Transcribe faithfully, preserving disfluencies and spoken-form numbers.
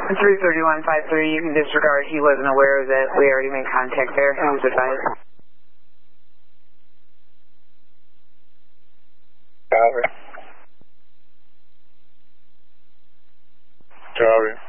three thirty-one five three, you can disregard. He wasn't aware that we already made contact there. He was advised. Copy. Copy.